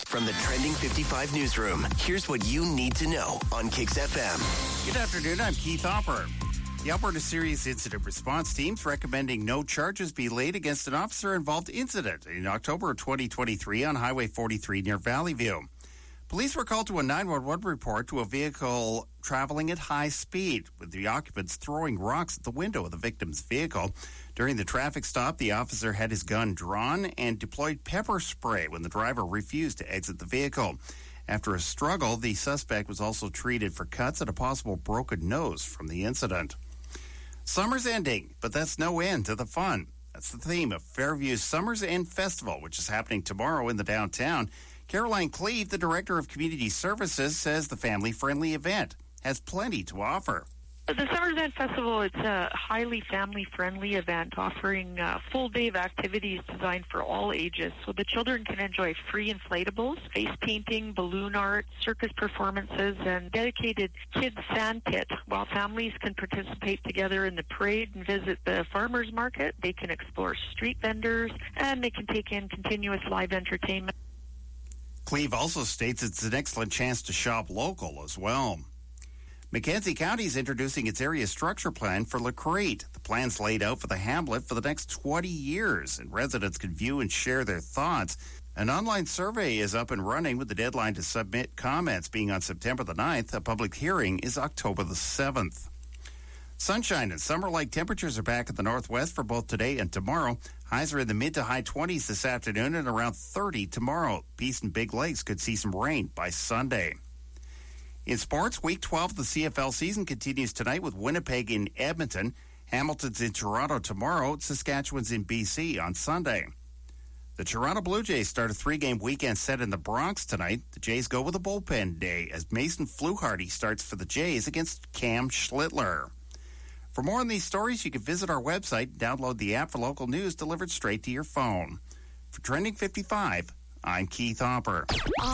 From the Trending 55 newsroom, here's what you need to know on Kicks FM. Good afternoon, I'm Keith Hopper. The Alberta Serious Incident Response Team's recommending no charges be laid against an officer-involved incident in October of 2023 on Highway 43 near Valley View. Police were called to a 911 report to a vehicle traveling at high speed, with the occupants throwing rocks at the window of the victim's vehicle. During the traffic stop, the officer had his gun drawn and deployed pepper spray when the driver refused to exit the vehicle. After a struggle, the suspect was also treated for cuts and a possible broken nose from the incident. Summer's ending, but that's no end to the fun. That's the theme of Fairview's Summer's End Festival, which is happening tomorrow in the downtown. Caroline Cleve, the Director of Community Services, says the family-friendly event has plenty to offer. The Summer's End Festival, it's a highly family-friendly event offering a full day of activities designed for all ages. So the children can enjoy free inflatables, face painting, balloon art, circus performances, and dedicated kids' sand pit. While families can participate together in the parade and visit the farmers market, they can explore street vendors, and they can take in continuous live entertainment. Cleve also states it's an excellent chance to shop local as well. Mackenzie County is introducing its area structure plan for Lacrete. The plan's laid out for the hamlet for the next 20 years, and residents can view and share their thoughts. An online survey is up and running, with the deadline to submit comments being on September the 9th. A public hearing is October the 7th. Sunshine and summer-like temperatures are back in the northwest for both today and tomorrow. Highs are in the mid to high 20s this afternoon and around 30 tomorrow. Peace and Big Lakes could see some rain by Sunday. In sports, Week 12 of the CFL season continues tonight with Winnipeg in Edmonton. Hamilton's in Toronto tomorrow. Saskatchewan's in BC on Sunday. The Toronto Blue Jays start a 3-game weekend set in the Bronx tonight. The Jays go with a bullpen day as Mason Fluharty starts for the Jays against Cam Schlittler. For more on these stories, you can visit our website and download the app for local news delivered straight to your phone. For Trending 55, I'm Keith Hopper.